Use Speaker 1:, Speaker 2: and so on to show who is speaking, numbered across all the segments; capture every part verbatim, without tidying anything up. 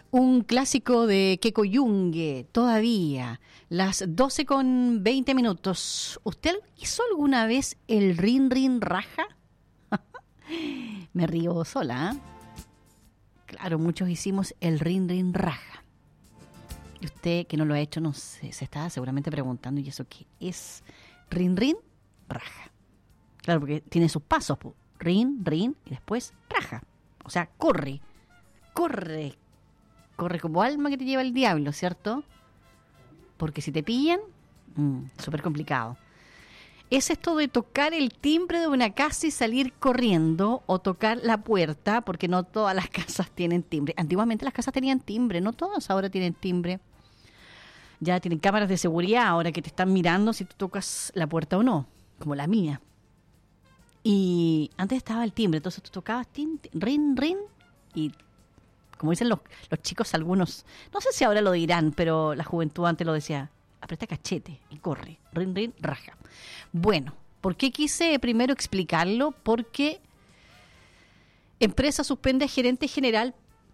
Speaker 1: Un clásico de Keko Yungue, todavía, las doce con veinte minutos. ¿Usted hizo alguna vez el rin rin raja? Me río sola, ¿eh? Claro, muchos hicimos el rin rin raja. Y usted que no lo ha hecho, no sé, se está seguramente preguntando, ¿y eso qué es? Rin rin raja. Claro, porque tiene sus pasos, rin, rin y después raja. O sea, corre, corre. Corre como alma que te lleva el diablo, ¿cierto? Porque si te pillan, mmm, súper complicado. Es esto de tocar el timbre de una casa y salir corriendo, o tocar la puerta, porque no todas las casas tienen timbre. Antiguamente las casas tenían timbre, no todas ahora tienen timbre. Ya tienen cámaras de seguridad ahora que te están mirando si tú tocas la puerta o no, como la mía. Y antes estaba el timbre, entonces tú tocabas tin, tin, rin, rin, y como dicen los, los chicos algunos, no sé si ahora lo dirán, pero la juventud antes lo decía, aprieta cachete y corre, rin, rin, raja. Bueno, ¿por qué quise primero explicarlo? Porque empresa suspende a gerente general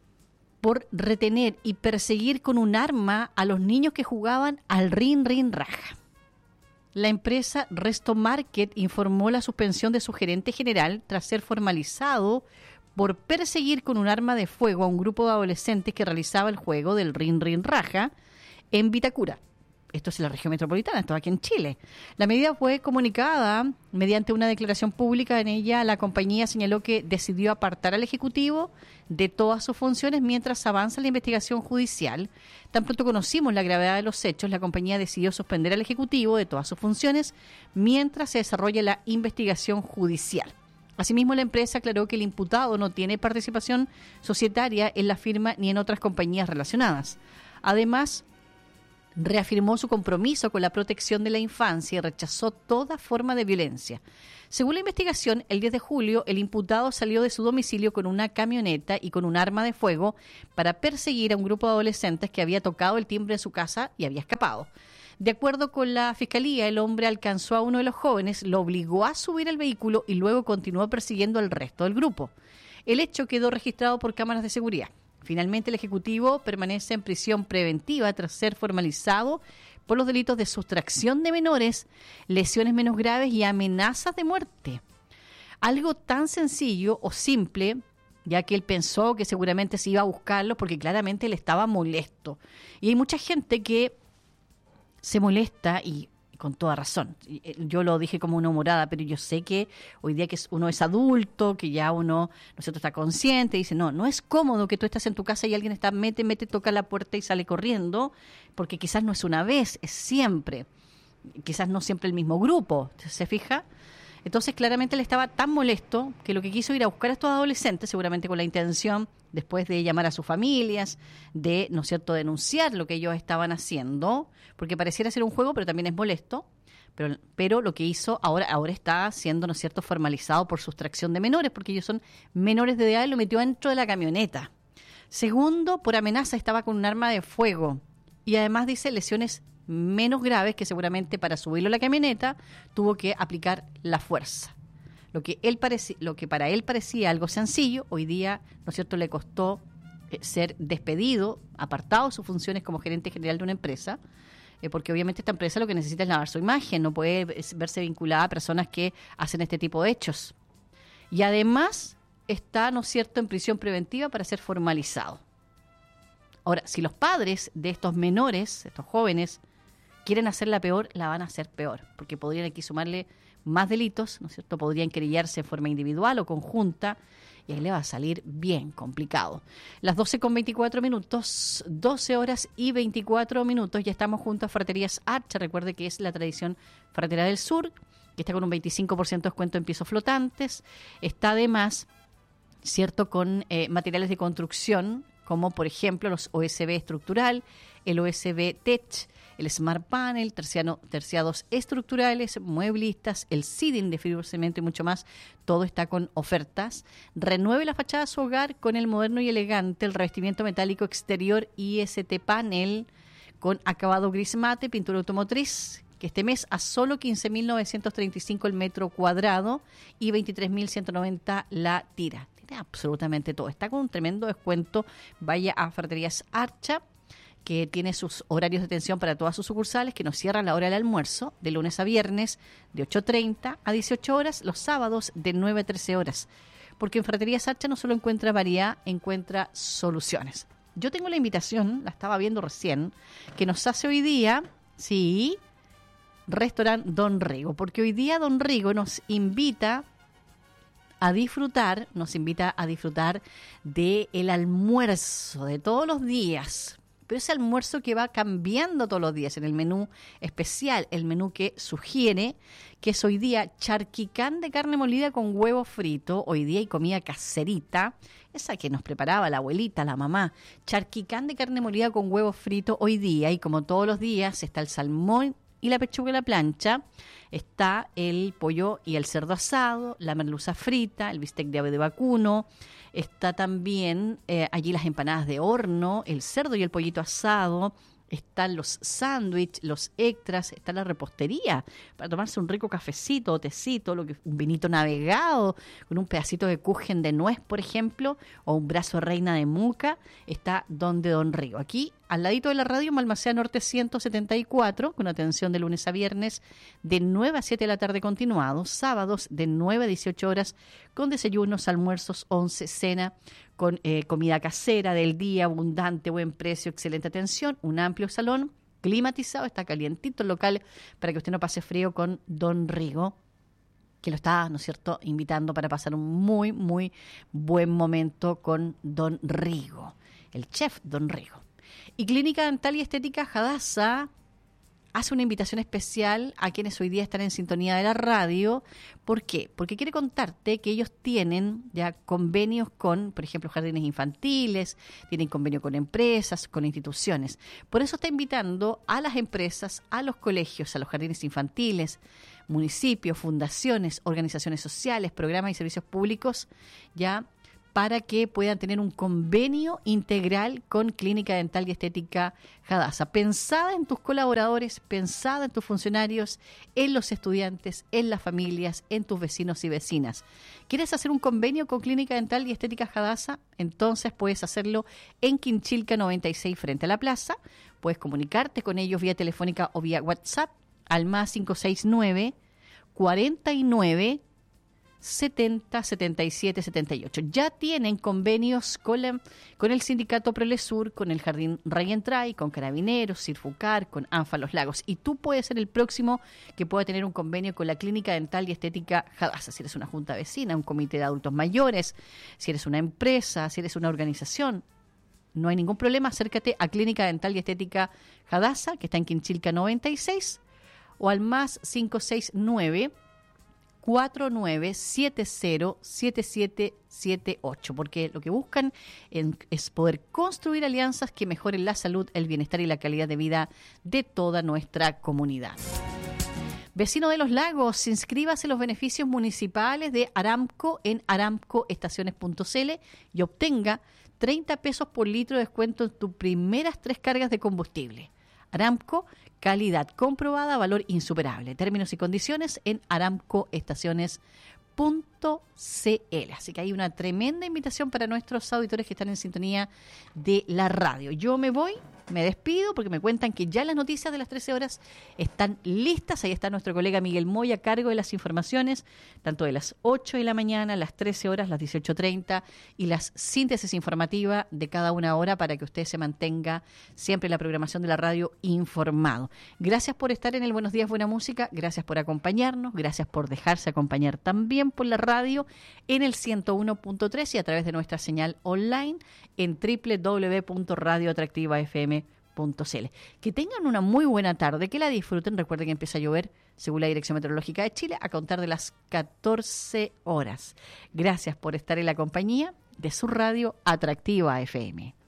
Speaker 1: por retener y perseguir con un arma a los niños que jugaban al rin, rin, raja. La empresa Resto Market informó la suspensión de su gerente general tras ser formalizado por perseguir con un arma de fuego a un grupo de adolescentes que realizaba el juego del rin rin raja en Vitacura. Esto es en la región metropolitana, esto aquí en Chile. La medida fue comunicada mediante una declaración pública. En ella la compañía señaló que decidió apartar al ejecutivo de todas sus funciones mientras avanza la investigación judicial. Tan pronto conocimos la gravedad de los hechos, la compañía decidió suspender al ejecutivo de todas sus funciones mientras se desarrolla la investigación judicial. Asimismo, la empresa aclaró que el imputado no tiene participación societaria en la firma ni en otras compañías relacionadas. Además, reafirmó su compromiso con la protección de la infancia y rechazó toda forma de violencia. Según la investigación, el diez de julio, el imputado salió de su domicilio con una camioneta y con un arma de fuego para perseguir a un grupo de adolescentes que había tocado el timbre de su casa y había escapado. De acuerdo con la fiscalía, el hombre alcanzó a uno de los jóvenes, lo obligó a subir al vehículo y luego continuó persiguiendo al resto del grupo. El hecho quedó registrado por cámaras de seguridad. Finalmente, el ejecutivo permanece en prisión preventiva tras ser formalizado por los delitos de sustracción de menores, lesiones menos graves y amenazas de muerte. Algo tan sencillo o simple, ya que él pensó que seguramente se iba a buscarlo porque claramente él estaba molesto. Y hay mucha gente que se molesta y con toda razón. Yo lo dije como una humorada, pero yo sé que hoy día que uno es adulto, que ya uno, ¿no es cierto?, está consciente, y dice, no, no es cómodo que tú estás en tu casa y alguien está, mete, mete, toca la puerta y sale corriendo, porque quizás no es una vez, es siempre. Quizás no siempre el mismo grupo, ¿se fija? Entonces, claramente él estaba tan molesto que lo que quiso ir a buscar a estos adolescentes, seguramente con la intención, después de llamar a sus familias, de, ¿no es cierto?, denunciar lo que ellos estaban haciendo, porque pareciera ser un juego, pero también es molesto, pero, pero lo que hizo ahora, ahora está siendo, ¿no es cierto?, formalizado por sustracción de menores, porque ellos son menores de edad y lo metió dentro de la camioneta. Segundo, por amenaza, estaba con un arma de fuego y además dice lesiones menos graves, que seguramente para subirlo a la camioneta tuvo que aplicar la fuerza. Lo que él pareci- lo que para él parecía algo sencillo, hoy día, ¿no es cierto?, le costó eh, ser despedido, apartado de sus funciones como gerente general de una empresa, eh, porque obviamente esta empresa lo que necesita es lavar su imagen, no puede verse vinculada a personas que hacen este tipo de hechos. Y además está, ¿no es cierto?, en prisión preventiva para ser formalizado. Ahora, si los padres de estos menores, estos jóvenes, quieren hacerla peor, la van a hacer peor, porque podrían aquí sumarle más delitos, ¿no es cierto? Podrían querellarse en forma individual o conjunta, y ahí le va a salir bien complicado. Las doce con veinticuatro minutos, doce horas y veinticuatro minutos, ya estamos junto a Fraterías Archa. Recuerde que es la tradición fratera del sur, que está con un veinticinco por ciento de descuento en pisos flotantes. Está además, ¿cierto?, con eh, materiales de construcción, como por ejemplo los O S B estructural, el O S B Tech, el Smart Panel, terciano, terciados estructurales, mueblistas, el seeding de fibrocemento y mucho más. Todo está con ofertas. Renueve la fachada de su hogar con el moderno y elegante, el revestimiento metálico exterior I S T Panel con acabado gris mate, pintura automotriz, que este mes a solo quince mil novecientos treinta y cinco el metro cuadrado y veintitrés mil ciento noventa la tira. tiene absolutamente todo. Está con un tremendo descuento. Vaya a Ferreterías Archa, que tiene sus horarios de atención para todas sus sucursales, que nos cierran la hora del almuerzo, de lunes a viernes, de ocho treinta a dieciocho horas, los sábados de nueve a trece horas. Porque en Ferreterías Archa no solo encuentra variedad, encuentra soluciones. Yo tengo la invitación, la estaba viendo recién, que nos hace hoy día, sí, Restaurante Don Rigo, porque hoy día Don Rigo nos invita a disfrutar, nos invita a disfrutar del almuerzo de todos los días, pero ese almuerzo que va cambiando todos los días en el menú especial, el menú que sugiere, que es hoy día charquicán de carne molida con huevo frito, hoy día hay comida caserita, esa que nos preparaba la abuelita, la mamá, charquicán de carne molida con huevo frito hoy día, y como todos los días está el salmón y la pechuga a la plancha, está el pollo y el cerdo asado, la merluza frita, el bistec de ave de vacuno, está también eh, allí las empanadas de horno, el cerdo y el pollito asado, están los sándwiches, los extras, está la repostería para tomarse un rico cafecito o tecito, lo que, un vinito navegado con un pedacito de kuchen de nuez, por ejemplo, o un brazo de reina de muca. Está donde Don Rigo. Aquí, al ladito de la radio, en Balmaceda Norte ciento setenta y cuatro, con atención de lunes a viernes de nueve a siete de la tarde continuados, sábados de nueve a dieciocho horas, con desayunos, almuerzos, once, cena, con eh, comida casera del día, abundante, buen precio, excelente atención, un amplio salón, climatizado, está calientito el local para que usted no pase frío con Don Rigo, que lo está, ¿no es cierto?, invitando para pasar un muy, muy buen momento con Don Rigo, el chef Don Rigo. Y Clínica Dental y Estética Hadasa hace una invitación especial a quienes hoy día están en sintonía de la radio. ¿Por qué? Porque quiere contarte que ellos tienen ya convenios con, por ejemplo, jardines infantiles, tienen convenio con empresas, con instituciones. Por eso está invitando a las empresas, a los colegios, a los jardines infantiles, municipios, fundaciones, organizaciones sociales, programas y servicios públicos, ya para que puedan tener un convenio integral con Clínica Dental y Estética Hadasa. Pensada en tus colaboradores, pensada en tus funcionarios, en los estudiantes, en las familias, en tus vecinos y vecinas. ¿Quieres hacer un convenio con Clínica Dental y Estética Hadasa? Entonces puedes hacerlo en Quinchilca noventa y seis frente a la plaza. Puedes comunicarte con ellos vía telefónica o vía WhatsApp al más cinco seis nueve, cuarenta y nueve, setenta, setenta y siete, setenta y ocho. Ya tienen convenios con, la, con el sindicato Prolesur, con el Jardín Rayentray, con Carabineros, Cirfucar, con ANFA Los Lagos. Y tú puedes ser el próximo que pueda tener un convenio con la Clínica Dental y Estética Hadasa. Si eres una junta vecina, un comité de adultos mayores, si eres una empresa, si eres una organización, no hay ningún problema. Acércate a Clínica Dental y Estética Hadasa, que está en Quinchilca noventa y seis, o al más cinco seis nueve, cuatro nueve siete cero, siete siete siete ocho, porque lo que buscan en, es poder construir alianzas que mejoren la salud, el bienestar y la calidad de vida de toda nuestra comunidad. Vecino de los Lagos, inscríbase en los beneficios municipales de Aramco en aramco estaciones punto c l y obtenga treinta pesos por litro de descuento en tus primeras tres cargas de combustible. Aramco, calidad comprobada, valor insuperable. Términos y condiciones en aramco estaciones punto c l. Así que hay una tremenda invitación para nuestros auditores que están en sintonía de la radio. Yo me voy, me despido porque me cuentan que ya las noticias de las trece horas están listas. Ahí está nuestro colega Miguel Moy a cargo de las informaciones, tanto de las ocho de la mañana, las trece horas, las dieciocho treinta y las síntesis informativa de cada una hora para que usted se mantenga siempre en la programación de la radio informado. Gracias por estar en el Buenos Días, Buena Música. Gracias por acompañarnos. Gracias por dejarse acompañar también por la radio en el ciento uno punto tres y a través de nuestra señal online en doble u doble u doble u punto radio atractiva f m punto c l. Que tengan una muy buena tarde, que la disfruten. Recuerden que empieza a llover, según la Dirección Meteorológica de Chile, a contar de las catorce horas. Gracias por estar en la compañía de su radio Atractiva F M.